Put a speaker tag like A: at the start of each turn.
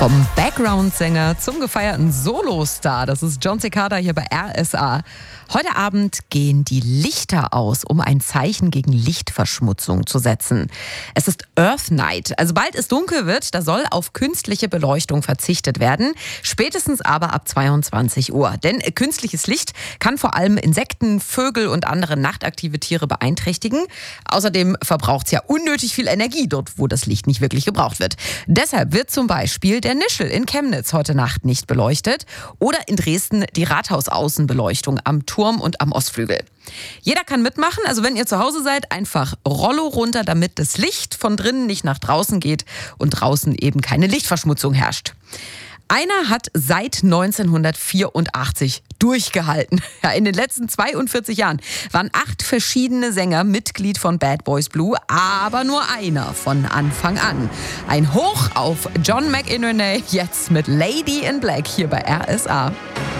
A: Vom Background-Sänger zum gefeierten Solostar. Das ist John Cicada hier bei RSA. Heute Abend gehen die Lichter aus, um ein Zeichen gegen Lichtverschmutzung zu setzen. Es ist Earth Night. Also bald es dunkel wird, da soll auf künstliche Beleuchtung verzichtet werden. Spätestens aber ab 22 Uhr. Denn künstliches Licht kann vor allem Insekten, Vögel und andere nachtaktive Tiere beeinträchtigen. Außerdem verbraucht es ja unnötig viel Energie dort, wo das Licht nicht wirklich gebraucht wird. Deshalb wird zum Beispiel der Nischel in Chemnitz heute Nacht nicht beleuchtet oder in Dresden die Rathausaußenbeleuchtung am Turm und am Ostflügel. Jeder kann mitmachen, also wenn ihr zu Hause seid, einfach Rollo runter, damit das Licht von drinnen nicht nach draußen geht und draußen eben keine Lichtverschmutzung herrscht. Einer hat seit 1984 durchgehalten. Ja, in den letzten 42 Jahren waren 8 verschiedene Sänger Mitglied von Bad Boys Blue, aber nur einer von Anfang an. Ein Hoch auf John McInerney, jetzt mit Lady in Black hier bei RSA.